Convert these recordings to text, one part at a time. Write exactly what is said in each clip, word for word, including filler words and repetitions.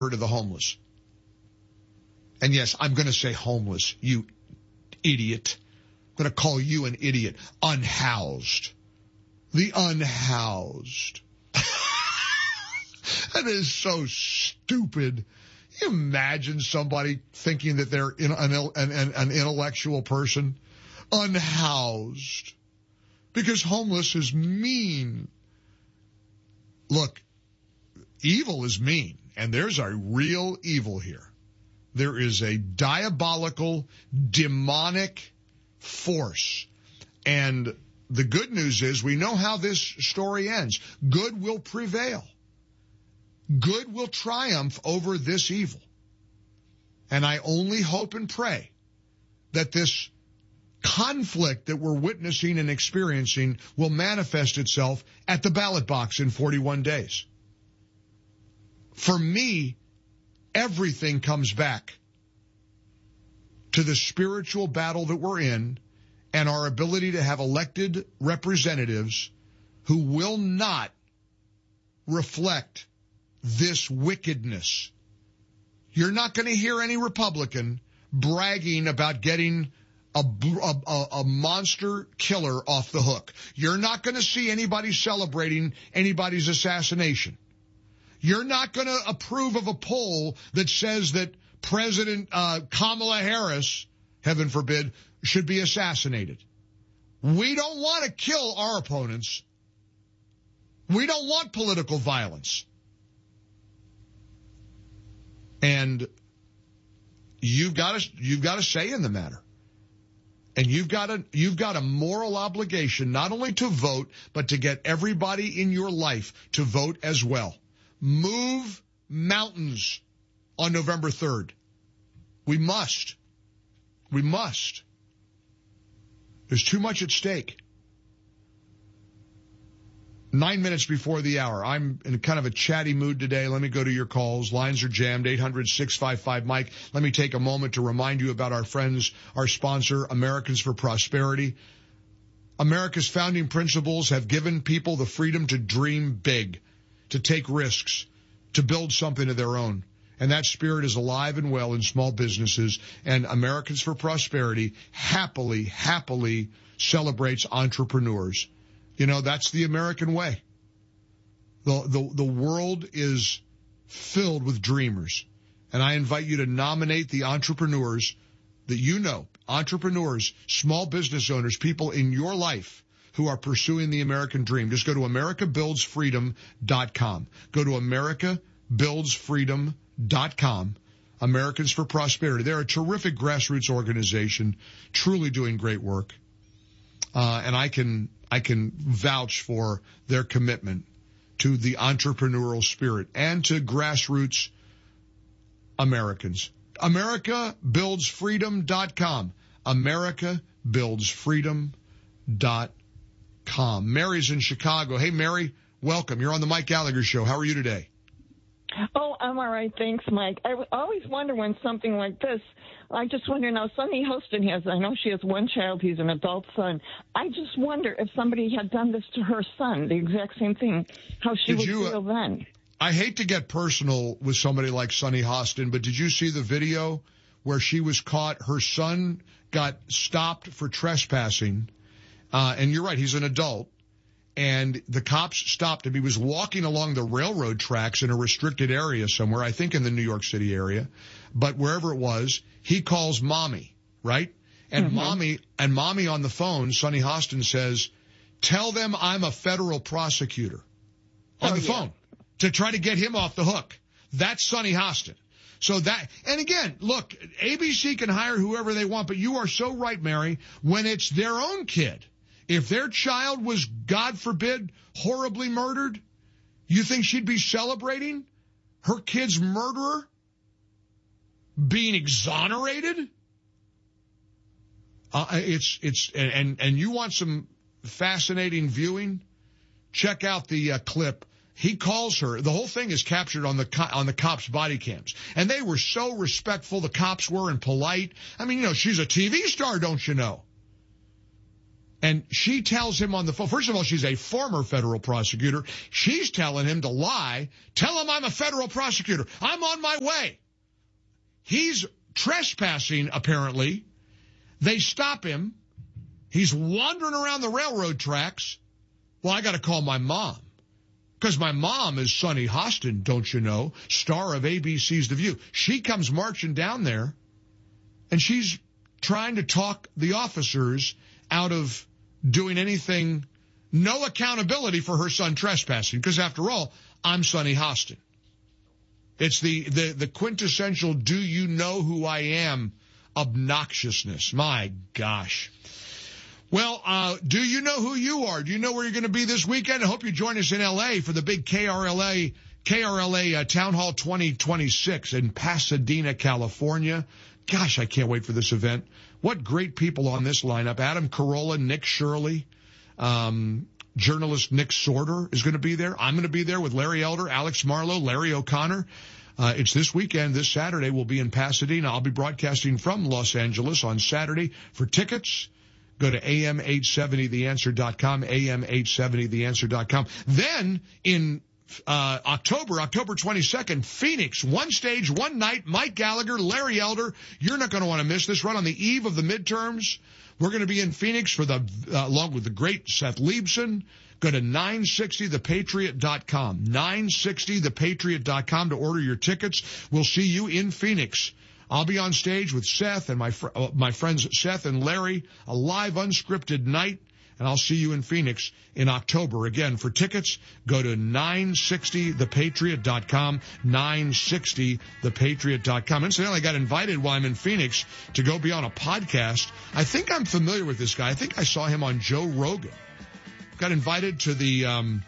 to the homeless. And yes, I'm going to say homeless, you idiot. I'm going to call you an idiot. Unhoused. The unhoused. That is so stupid. Can you imagine somebody thinking that they're in an, an, an intellectual person? Unhoused. Because homeless is mean. Look, evil is mean, and there's a real evil here. There is a diabolical, demonic force. And the good news is we know how this story ends. Good will prevail. Good will triumph over this evil. And I only hope and pray that this conflict that we're witnessing and experiencing will manifest itself at the ballot box in forty-one days. For me, everything comes back to the spiritual battle that we're in and our ability to have elected representatives who will not reflect this wickedness. You're not going to hear any Republican bragging about getting a, a, a monster killer off the hook. You're not going to see anybody celebrating anybody's assassination. You're not going to approve of a poll that says that President uh, Kamala Harris, heaven forbid, should be assassinated. We don't want to kill our opponents. We don't want political violence. And you've got to, you've got to say in the matter. And you've got a, you've got a moral obligation not only to vote, but to get everybody in your life to vote as well. Move mountains on November third. We must. We must. There's too much at stake. Nine minutes before the hour. I'm in kind of a chatty mood today. Let me go to your calls. Lines are jammed. eight hundred, six five five, Mike. Let me take a moment to remind you about our friends, our sponsor, Americans for Prosperity. America's founding principles have given people the freedom to dream big, to take risks, to build something of their own. And that spirit is alive and well in small businesses. And Americans for Prosperity happily, happily celebrates entrepreneurs. You know, that's the American way. The, the, the world is filled with dreamers. And I invite you to nominate the entrepreneurs that you know, entrepreneurs, small business owners, people in your life who are pursuing the American dream. Just go to america builds freedom dot com. Go to america builds freedom dot com. Americans for Prosperity. They're a terrific grassroots organization, truly doing great work. Uh, and I can, I can vouch for their commitment to the entrepreneurial spirit and to grassroots Americans. america builds freedom dot com. america builds freedom dot com. Mary's in Chicago. Hey, Mary, welcome. You're on the Mike Gallagher Show. How are you today? Oh, I'm all right. Thanks, Mike. I w- always wonder when something like this, I just wonder now, Sunny Hostin has, I know she has one child, he's an adult son. I just wonder if somebody had done this to her son, the exact same thing, how she Did would you, feel uh, then. I hate to get personal with somebody like Sunny Hostin, but did you see the video where she was caught? Her son got stopped for trespassing, uh, and you're right, he's an adult. And the cops stopped him. He was walking along the railroad tracks in a restricted area somewhere, I think in the New York City area. But wherever it was, he calls mommy, right? And mm-hmm. mommy, and mommy on the phone, Sunny Hostin says, tell them I'm a federal prosecutor on oh, the yeah. phone to try to get him off the hook. That's Sunny Hostin. So that, and again, look, A B C can hire whoever they want, but you are so right, Mary, when it's their own kid. If their child was, God forbid, horribly murdered, you think she'd be celebrating her kid's murderer being exonerated? Uh, it's, it's, and, and you want some fascinating viewing? Check out the uh, clip. He calls her. The whole thing is captured on the co- on the cops' body cams. And they were so respectful, the cops were, and polite. I mean, you know, she's a T V star, don't you know? And she tells him on the phone, first of all, she's a former federal prosecutor. She's telling him to lie. Tell him I'm a federal prosecutor. I'm on my way. He's trespassing, apparently. They stop him. He's wandering around the railroad tracks. Well, I got to call my mom. Because my mom is Sunny Hostin, don't you know, star of A B C's The View. She comes marching down there, and she's trying to talk the officers out of doing anything, no accountability for her son trespassing. Because after all, I'm Sunny Hostin. It's the, the, the quintessential do you know who I am obnoxiousness. My gosh. Well, uh, do you know who you are? Do you know where you're going to be this weekend? I hope you join us in L A for the big K R L A, K R L A uh, Town Hall twenty twenty-six in Pasadena, California. Gosh, I can't wait for this event. What great people on this lineup. Adam Carolla, Nick Shirley, um, journalist Nick Sorter is going to be there. I'm going to be there with Larry Elder, Alex Marlowe, Larry O'Connor. Uh, it's this weekend, this Saturday. We'll be in Pasadena. I'll be broadcasting from Los Angeles on Saturday. For tickets, go to A M eight seventy the answer dot com, A M eight seventy the answer dot com. Then in uh October, October twenty-second, Phoenix, one stage, one night, Mike Gallagher, Larry Elder. You're not going to want to miss this. Right on the eve of the midterms, we're going to be in Phoenix for the uh, along with the great Seth Leibson. Go to nine sixty the patriot dot com, nine sixty the patriot dot com to order your tickets. We'll see you in Phoenix. I'll be on stage with Seth and my fr- uh, my friends Seth and Larry, a live unscripted night, and I'll see you in Phoenix in October. Again, for tickets, go to nine sixty the patriot dot com, nine sixty the patriot dot com. Incidentally, I got invited while I'm in Phoenix to go be on a podcast. I think I'm familiar with this guy. I think I saw him on Joe Rogan. Got invited to the, um,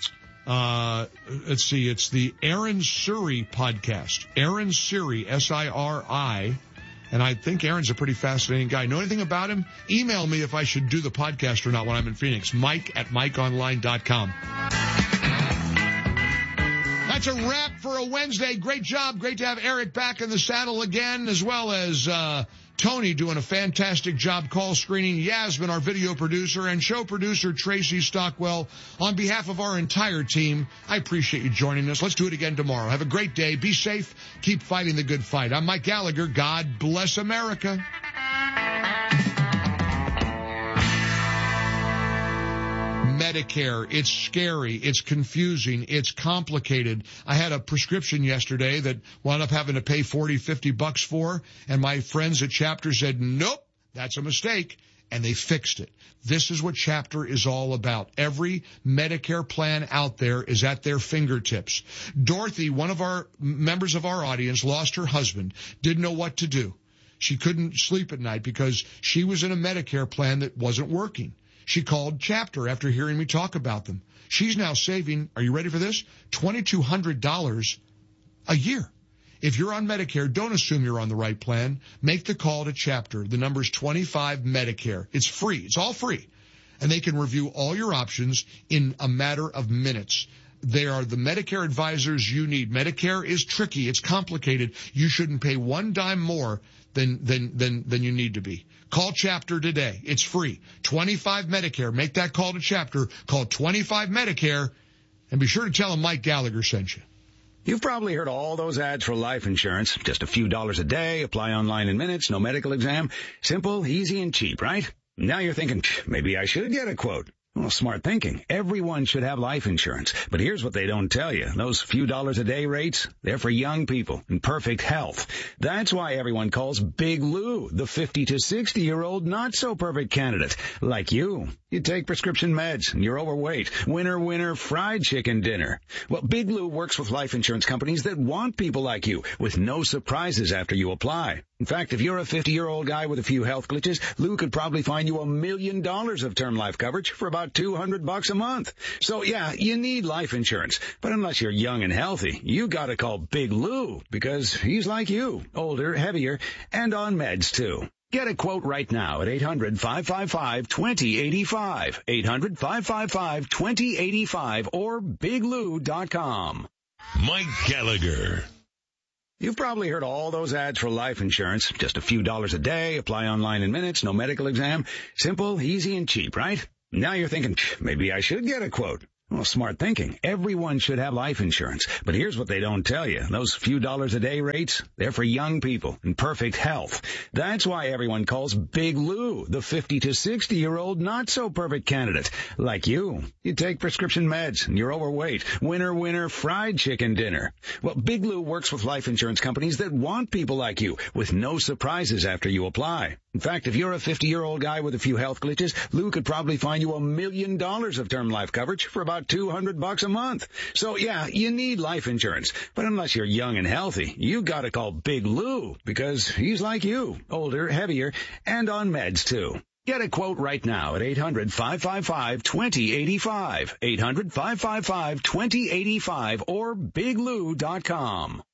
uh, let's see, it's the Aaron Siri podcast. Aaron Siri, S I R I. And I think Aaron's a pretty fascinating guy. Know anything about him? Email me if I should do the podcast or not when I'm in Phoenix. Mike at Mike Online dot com. That's a wrap for a Wednesday. Great job. Great to have Eric back in the saddle again, as well as uh Tony doing a fantastic job call screening, Yasmin, our video producer, and show producer Tracy Stockwell. On behalf of our entire team, I appreciate you joining us. Let's do it again tomorrow. Have a great day. Be safe. Keep fighting the good fight. I'm Mike Gallagher. God bless America. Medicare, it's scary, it's confusing, it's complicated. I had a prescription yesterday that wound up having to pay forty, fifty bucks for, and my friends at Chapter said, nope, that's a mistake, and they fixed it. This is what Chapter is all about. Every Medicare plan out there is at their fingertips. Dorothy, one of our members of our audience, lost her husband, didn't know what to do. She couldn't sleep at night because she was in a Medicare plan that wasn't working. She called Chapter after hearing me talk about them. She's now saving, are you ready for this? two thousand two hundred dollars a year. If you're on Medicare, don't assume you're on the right plan. Make the call to Chapter. The number's twenty-five Medicare. It's free. It's all free. And they can review all your options in a matter of minutes. They are the Medicare advisors you need. Medicare is tricky. It's complicated. You shouldn't pay one dime more than, than, than, than you need to be. Call Chapter today. It's free. twenty-five Medicare. Make that call to Chapter. Call twenty-five Medicare, and be sure to tell them Mike Gallagher sent you. You've probably heard all those ads for life insurance. Just a few dollars a day, apply online in minutes, no medical exam. Simple, easy, and cheap, right? Now you're thinking, maybe I should get a quote. Well, smart thinking. Everyone should have life insurance. But here's what they don't tell you. Those few dollars a day rates, they're for young people in perfect health. That's why everyone calls Big Lou the fifty to sixty-year-old not-so-perfect candidate. Like you. You take prescription meds and you're overweight. Winner, winner, fried chicken dinner. Well, Big Lou works with life insurance companies that want people like you with no surprises after you apply. In fact, if you're a fifty-year-old guy with a few health glitches, Lou could probably find you a million dollars of term life coverage for about two hundred bucks a month. So yeah, you need life insurance. But unless you're young and healthy, you gotta call Big Lou because he's like you, older, heavier, and on meds too. Get a quote right now at eight hundred, five five five, two zero eight five, eight hundred, five five five, two zero eight five, or big lou dot com. Mike Gallagher. You've probably heard all those ads for life insurance. Just a few dollars a day, apply online in minutes, no medical exam. Simple, easy, and cheap, right? Now you're thinking, maybe I should get a quote. Well, smart thinking. Everyone should have life insurance. But here's what they don't tell you. Those few dollars a day rates, they're for young people in perfect health. That's why everyone calls Big Lou the fifty to sixty year old not so perfect candidate. Like you. You take prescription meds and you're overweight. Winner, winner, fried chicken dinner. Well, Big Lou works with life insurance companies that want people like you with no surprises after you apply. In fact, if you're a fifty year old guy with a few health glitches, Lou could probably find you a million dollars of term life coverage for about two hundred bucks a month. So yeah, you need life insurance. But unless you're young and healthy, you gotta call Big Lou because he's like you, older, heavier, and on meds too. Get a quote right now at eight hundred, five five five, two zero eight five, eight hundred, five five five, two zero eight five or big lou dot com.